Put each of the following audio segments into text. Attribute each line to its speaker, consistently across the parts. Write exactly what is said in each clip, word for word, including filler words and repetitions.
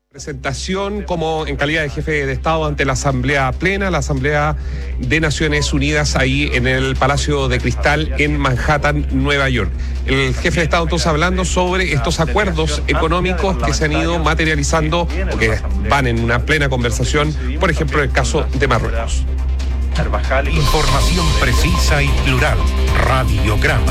Speaker 1: Presentación como en calidad de jefe de Estado ante la Asamblea Plena, la Asamblea de Naciones Unidas ahí en el Palacio de Cristal en Manhattan, Nueva York. El jefe de Estado entonces hablando sobre estos acuerdos económicos que se han ido materializando o que van en una plena conversación, por ejemplo, el caso de Marruecos.
Speaker 2: Información precisa y plural. Radiograma.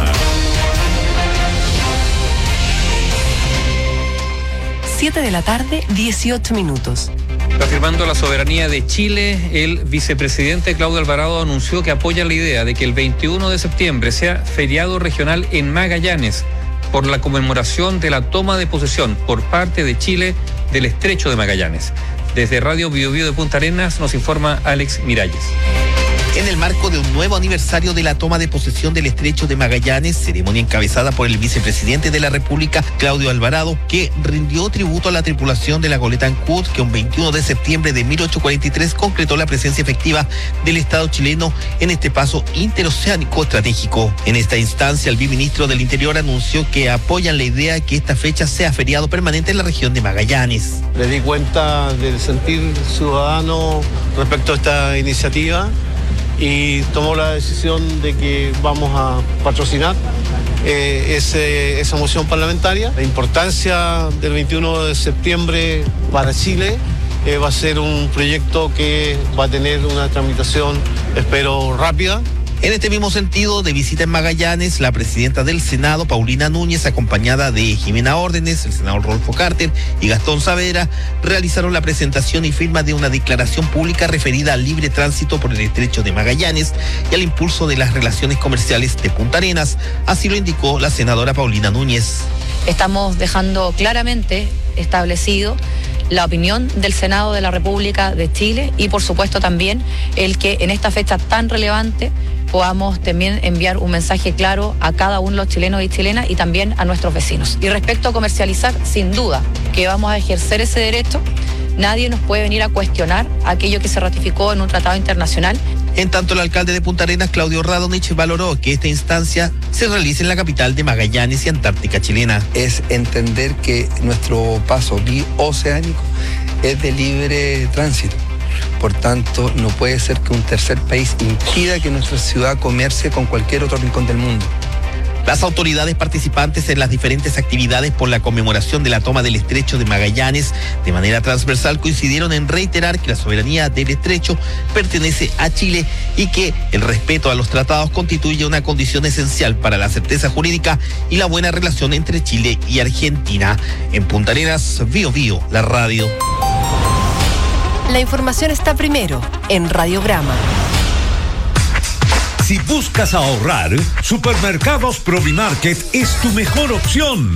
Speaker 3: siete de la tarde, dieciocho minutos.
Speaker 4: Reafirmando la soberanía de Chile, el vicepresidente Claudio Alvarado anunció que apoya la idea de que el veintiuno de septiembre sea feriado regional en Magallanes por la conmemoración de la toma de posesión por parte de Chile del Estrecho de Magallanes. Desde Radio Bio Bio de Punta Arenas nos informa Alex Miralles.
Speaker 5: En el marco de un nuevo aniversario de la toma de posesión del Estrecho de Magallanes, ceremonia encabezada por el vicepresidente de la República, Claudio Alvarado, que rindió tributo a la tripulación de la goleta Ancud, que un veintiuno de septiembre de mil ochocientos cuarenta y tres concretó la presencia efectiva del Estado chileno en este paso interoceánico estratégico. En esta instancia, el viceministro del Interior anunció que apoyan la idea de que esta fecha sea feriado permanente en la región de Magallanes.
Speaker 6: Le di cuenta del sentir ciudadano respecto a esta iniciativa y tomó la decisión de que vamos a patrocinar eh, ese, esa moción parlamentaria. La importancia del veintiuno de septiembre para Chile eh, va a ser un proyecto que va a tener una tramitación, espero, rápida.
Speaker 5: En este mismo sentido, de visita en Magallanes, la presidenta del Senado, Paulina Núñez, acompañada de Jimena Órdenes, el senador Rodolfo Carter y Gastón Saavedra, realizaron la presentación y firma de una declaración pública referida al libre tránsito por el Estrecho de Magallanes y al impulso de las relaciones comerciales de Punta Arenas. Así lo indicó la senadora Paulina Núñez.
Speaker 7: Estamos dejando claramente establecido la opinión del Senado de la República de Chile y por supuesto también el que en esta fecha tan relevante podamos también enviar un mensaje claro a cada uno de los chilenos y chilenas y también a nuestros vecinos. Y respecto a comercializar, sin duda que vamos a ejercer ese derecho. Nadie nos puede venir a cuestionar aquello que se ratificó en un tratado internacional.
Speaker 5: En tanto, el alcalde de Punta Arenas, Claudio Radonich, valoró que esta instancia se realice en la capital de Magallanes y Antártica chilena.
Speaker 8: Es entender que nuestro paso bioceánico es de libre tránsito. Por tanto, no puede ser que un tercer país impida que nuestra ciudad comercie con cualquier otro rincón del mundo.
Speaker 5: Las autoridades participantes en las diferentes actividades por la conmemoración de la toma del Estrecho de Magallanes de manera transversal coincidieron en reiterar que la soberanía del Estrecho pertenece a Chile y que el respeto a los tratados constituye una condición esencial para la certeza jurídica y la buena relación entre Chile y Argentina. En Punta Arenas, Bio Bio, la radio.
Speaker 3: La información está primero en Radiograma.
Speaker 2: Si buscas ahorrar, Supermercados Provimarket es tu mejor opción.